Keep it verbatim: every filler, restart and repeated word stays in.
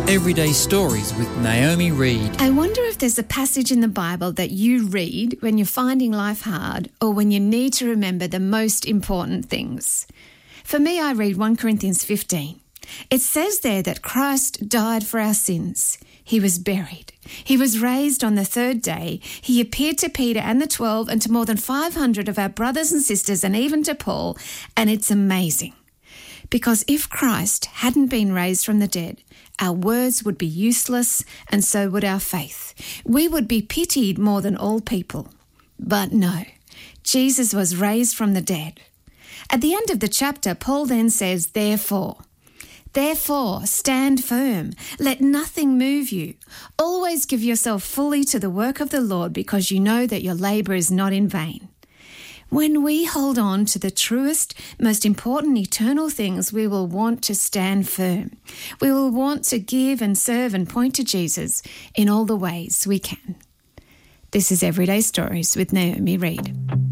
Everyday Stories with Naomi Reed. I wonder if there's a passage in the Bible that you read when you're finding life hard or when you need to remember the most important things. For me, I read First Corinthians fifteen. It says there that Christ died for our sins. He was buried. He was raised on the third day. He appeared to Peter and the twelve and to more than five hundred of our brothers and sisters and even to Paul. And it's amazing. Because if Christ hadn't been raised from the dead, our words would be useless and so would our faith. We would be pitied more than all people. But no, Jesus was raised from the dead. At the end of the chapter, Paul then says, therefore, Therefore, stand firm. Let nothing move you. Always give yourself fully to the work of the Lord because you know that your labour is not in vain. When we hold on to the truest, most important eternal things, we will want to stand firm. We will want to give and serve and point to Jesus in all the ways we can. This is Everyday Stories with Naomi Reed.